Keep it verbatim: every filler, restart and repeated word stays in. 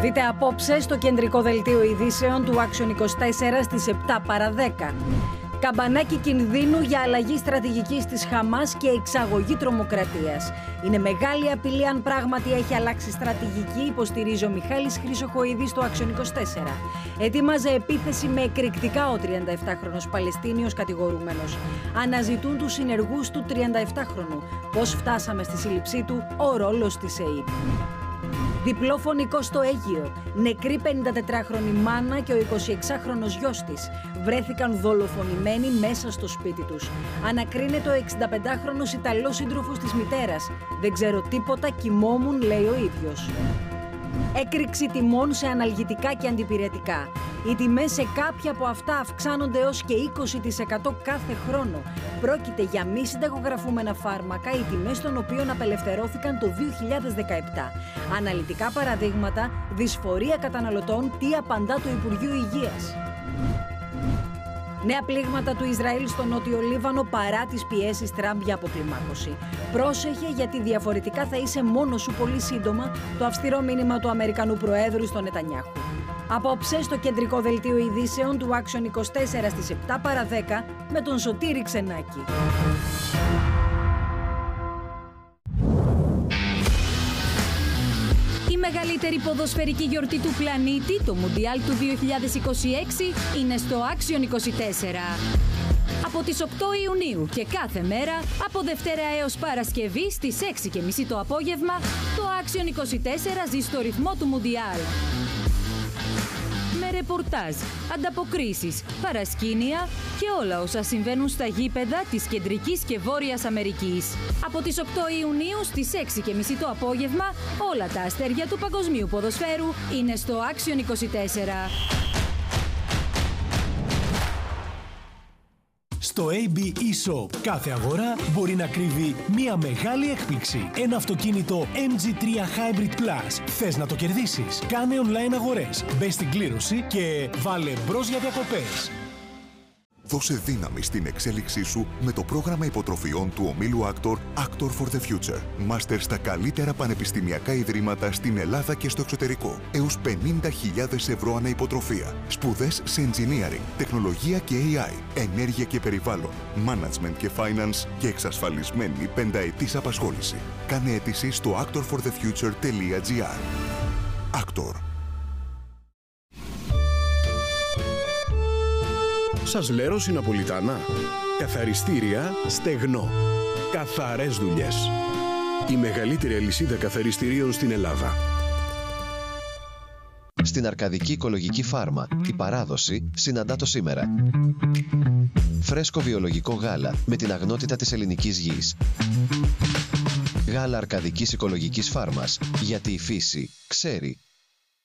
Δείτε απόψε στο κεντρικό δελτίο ειδήσεων του Action είκοσι τέσσερα στις επτά παρά δέκα. Καμπανάκι κινδύνου για αλλαγή στρατηγικής της Χαμάς και εξαγωγή τρομοκρατίας. Είναι μεγάλη απειλή αν πράγματι έχει αλλάξει στρατηγική, υποστηρίζει ο Μιχάλης Χρυσοχοίδης στο Action είκοσι τέσσερα. Ετοίμαζε επίθεση με εκρηκτικά ο τριανταεφτάχρονος Παλαιστίνιος κατηγορούμενος. Αναζητούν τους συνεργούς του τριανταεφτάχρονου. Πώς φτάσαμε στη σύλληψή του, ο ρόλος της ΕΕΠ. Διπλό φωνικό στο Αίγυο. Νεκρή πενηντατετράχρονη μάνα και ο εικοσιεξάχρονος γιος της βρέθηκαν δολοφονημένοι μέσα στο σπίτι τους. Ανακρίνεται ο εξηνταπεντάχρονος Ιταλός σύντροφος της μητέρας. Δεν ξέρω τίποτα, κοιμόμουν, λέει ο ίδιος. Έκρηξη τιμών σε αναλγητικά και αντιπυρετικά. Οι τιμές σε κάποια από αυτά αυξάνονται έως και είκοσι τοις εκατό κάθε χρόνο. Πρόκειται για μη συνταγογραφούμενα φάρμακα, οι τιμές των οποίων απελευθερώθηκαν το δύο χιλιάδες δεκαεπτά. Αναλυτικά παραδείγματα, δυσφορία καταναλωτών, τι απαντά το Υπουργείο Υγείας. Νέα πλήγματα του Ισραήλ στο Νότιο Λίβανο παρά τις πιέσεις Τραμπ για αποκλιμάκωση. Πρόσεχε, γιατί διαφορετικά θα είσαι μόνος σου πολύ σύντομα, το αυστηρό μήνυμα του Αμερικανού Προέδρου στον Νετανιάχου. Απόψε στο κεντρικό δελτίο ειδήσεων του Action είκοσι τέσσερα στις επτά παρά δέκα με τον Σωτήρη Ξενάκη. Η μεγαλύτερη ποδοσφαιρική γιορτή του πλανήτη, το Μουντιάλ του δύο χιλιάδες είκοσι έξι, είναι στο Action είκοσι τέσσερα. Από τις οκτώ Ιουνίου και κάθε μέρα, από Δευτέρα έως Παρασκευή στις έξι και μισή το απόγευμα, το Action είκοσι τέσσερα ζει στο ρυθμό του Μουντιάλ. Με ρεπορτάζ, ανταποκρίσεις, παρασκήνια και όλα όσα συμβαίνουν στα γήπεδα της Κεντρικής και Βόρειας Αμερικής. Από τις οκτώ Ιουνίου στις έξι και μισή το απόγευμα, όλα τα αστέρια του παγκοσμίου ποδοσφαίρου είναι στο Action είκοσι τέσσερα. Στο έι μπι e-Shop κάθε αγορά μπορεί να κρύβει μία μεγάλη έκπληξη. Ένα αυτοκίνητο εμ τζι τρία Hybrid Plus. Θες να το κερδίσεις? Κάνε online αγορές, μπες στην κλήρωση και βάλε μπρος για διακοπές. Δώσε δύναμη στην εξέλιξή σου με το πρόγραμμα υποτροφιών του ομίλου Actor Actor for the Future. Μάστερ στα καλύτερα πανεπιστημιακά ιδρύματα στην Ελλάδα και στο εξωτερικό. Έως πενήντα χιλιάδες ευρώ ανά υποτροφία. Σπουδές σε engineering, τεχνολογία και έι άι, ενέργεια και περιβάλλον, management και finance και εξασφαλισμένη πενταετής απασχόληση. Κάνε αίτηση στο actor for the future τελεία τζι άρ. Actor. Σας λέω Ναπολιτάνα. Καθαριστήρια στεγνό. Καθαρές δουλειές. Η μεγαλύτερη αλυσίδα καθαριστηρίων στην Ελλάδα. Στην Αρκαδική Οικολογική Φάρμα, η παράδοση συναντά το σήμερα. Φρέσκο βιολογικό γάλα με την αγνότητα της ελληνικής γης. Γάλα Αρκαδικής Οικολογικής Φάρμας, γιατί η φύση ξέρει.